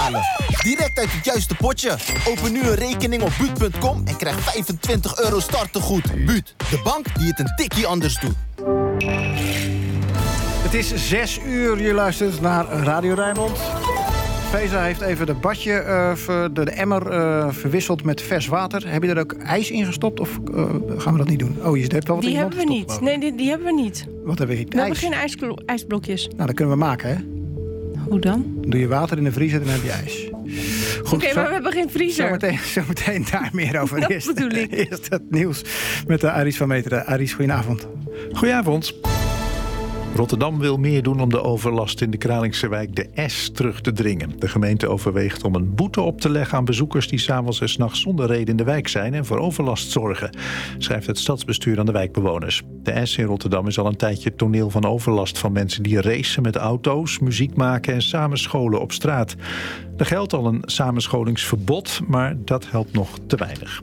halen. Direct uit het juiste potje. Open nu een rekening op Buut.com en krijg €25 startegoed. Buut, de bank die het een tikkie anders doet. Het is 6 uur, je luistert naar Radio Rijnmond. Veza heeft even de emmer verwisseld met vers water. Heb je er ook ijs in gestopt of gaan we dat niet doen? Oh, je hebt wel wat Die in je hebben we mond niet. gestopt, Nee, die hebben we niet. Wat hebben we niet? We hebben geen ijsblokjes. Nou, dat kunnen we maken, hè? Hoe dan? Doe je water in de vriezer en dan heb je ijs. Oké, maar we hebben geen vriezer. Zometeen daar meer over. Dat bedoel ik. Eerst het nieuws met Aris van Meteren. Aris, goedenavond. Goedenavond. Rotterdam wil meer doen om de overlast in de Kralingse wijk De S terug te dringen. De gemeente overweegt om een boete op te leggen aan bezoekers die 's avonds en 's nachts zonder reden in de wijk zijn en voor overlast zorgen, schrijft het stadsbestuur aan de wijkbewoners. De S in Rotterdam is al een tijdje toneel van overlast van mensen die racen met auto's, muziek maken en samenscholen op straat. Er geldt al een samenscholingsverbod, maar dat helpt nog te weinig.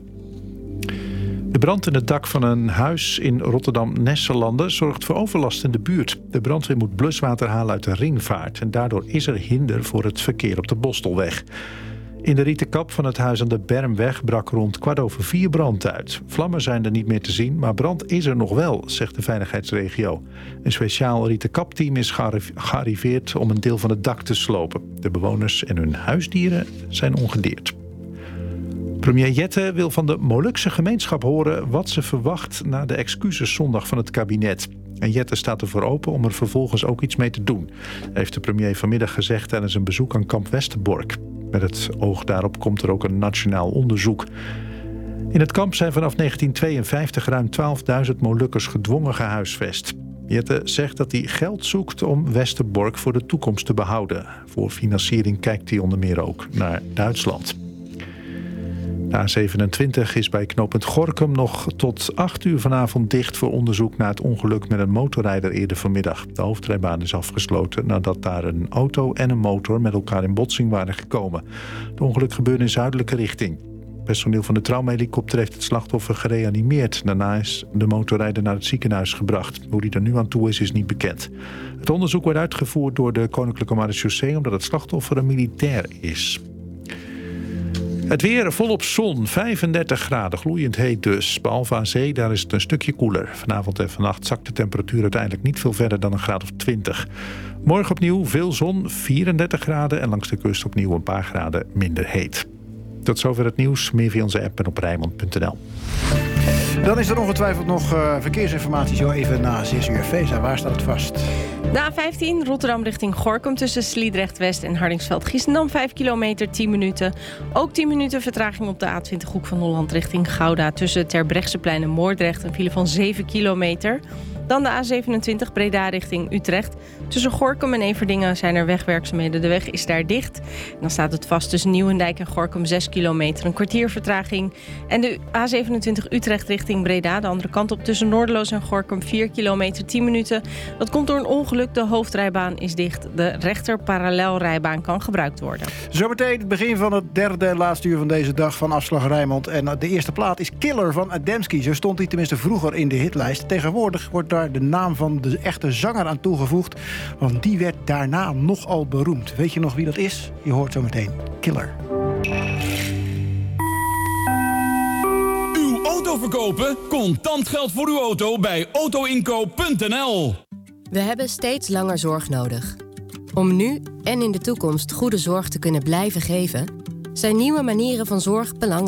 De brand in het dak van een huis in Rotterdam-Nesselanden zorgt voor overlast in de buurt. De brandweer moet bluswater halen uit de Ringvaart en daardoor is er hinder voor het verkeer op de Bostelweg. In de rieten kap van het huis aan de Bermweg brak rond 4:15 brand uit. Vlammen zijn er niet meer te zien, maar brand is er nog wel, zegt de veiligheidsregio. Een speciaal rieten kapteam is gearriveerd om een deel van het dak te slopen. De bewoners en hun huisdieren zijn ongedeerd. Premier Jette wil van de Molukse gemeenschap horen wat ze verwacht na de excuseszondag van het kabinet. En Jette staat ervoor open om er vervolgens ook iets mee te doen, heeft de premier vanmiddag gezegd tijdens een bezoek aan kamp Westerbork. Met het oog daarop komt er ook een nationaal onderzoek. In het kamp zijn vanaf 1952 ruim 12.000 Molukkers gedwongen gehuisvest. Jette zegt dat hij geld zoekt om Westerbork voor de toekomst te behouden. Voor financiering kijkt hij onder meer ook naar Duitsland. De A27 is bij knooppunt Gorinchem nog tot 8 uur vanavond dicht voor onderzoek naar het ongeluk met een motorrijder eerder vanmiddag. De hoofdrijbaan is afgesloten nadat daar een auto en een motor met elkaar in botsing waren gekomen. Het ongeluk gebeurde in zuidelijke richting. Personeel van de traumahelikopter heeft het slachtoffer gereanimeerd. Daarna is de motorrijder naar het ziekenhuis gebracht. Hoe die er nu aan toe is niet bekend. Het onderzoek wordt uitgevoerd door de Koninklijke Marechaussee omdat het slachtoffer een militair is. Het weer volop zon, 35 graden, gloeiend heet dus. Behalve aan zee, daar is het een stukje koeler. Vanavond en vannacht zakt de temperatuur uiteindelijk niet veel verder dan een graad of 20. Morgen opnieuw veel zon, 34 graden... en langs de kust opnieuw een paar graden minder heet. Tot zover het nieuws, meer via onze app en op Rijnmond.nl. Dan is er ongetwijfeld nog verkeersinformatie zo even na 6 uur. Veza, waar staat het vast? De A15 Rotterdam richting Gorinchem tussen Sliedrecht-West en Hardingsveld-Giessendam 5 kilometer, 10 minuten. Ook 10 minuten vertraging op de A20 Hoek van Holland richting Gouda tussen Terbrechtseplein en Moordrecht. Een file van 7 kilometer. Dan de A27 Breda richting Utrecht. Tussen Gorinchem en Everdingen zijn er wegwerkzaamheden. De weg is daar dicht. En dan staat het vast tussen Nieuwendijk en Gorinchem 6 kilometer. Een kwartier vertraging. En de A27 Utrecht richting Breda. De andere kant op tussen Noorderloos en Gorinchem 4 kilometer, 10 minuten. Dat komt door een ongeluk. De hoofdrijbaan is dicht. De rechter parallelrijbaan kan gebruikt worden. Zometeen het begin van het derde en laatste uur van deze dag van Afslag Rijnmond. En de eerste plaat is Killer van Adamski. Zo stond hij tenminste vroeger in de hitlijst. Tegenwoordig wordt daar de naam van de echte zanger aan toegevoegd. Want die werd daarna nogal beroemd. Weet je nog wie dat is? Je hoort zo meteen Killer. Uw auto verkopen? Contant geld voor uw auto bij autoinkoop.nl. We hebben steeds langer zorg nodig. Om nu en in de toekomst goede zorg te kunnen blijven geven, zijn nieuwe manieren van zorg belangrijk.